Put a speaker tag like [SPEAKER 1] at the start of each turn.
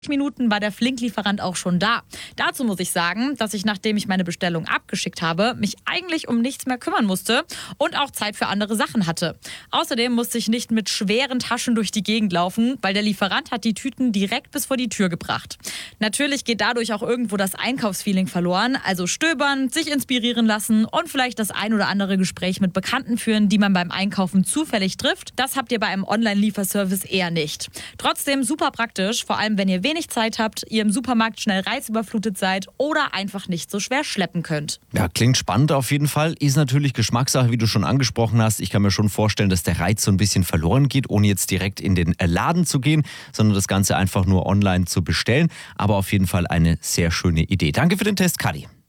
[SPEAKER 1] Minuten war der Flink-Lieferant auch schon da. Dazu muss ich sagen, dass ich, nachdem ich meine Bestellung abgeschickt habe, mich eigentlich um nichts mehr kümmern musste und auch Zeit für andere Sachen hatte. Außerdem musste ich nicht mit schweren Taschen durch die Gegend laufen, weil der Lieferant hat die Tüten direkt bis vor die Tür gebracht. Natürlich geht dadurch auch irgendwo das Einkaufsfeeling verloren, also stöbern, sich inspirieren lassen und vielleicht das ein oder andere Gespräch mit Bekannten führen, die man beim Einkaufen zufällig trifft. Das habt ihr bei einem Online-Lieferservice eher nicht. Trotzdem super praktisch, vor allem wenn ihr wenig Zeit habt, ihr im Supermarkt schnell reizüberflutet seid oder einfach nicht so schwer schleppen könnt.
[SPEAKER 2] Ja, klingt spannend auf jeden Fall. Ist natürlich Geschmackssache, wie du schon angesprochen hast. Ich kann mir schon vorstellen, dass der Reiz so ein bisschen verloren geht, ohne jetzt direkt in den Laden zu gehen, sondern das Ganze einfach nur online zu bestellen. Aber auf jeden Fall eine sehr schöne Idee. Danke für den Test, Kadi.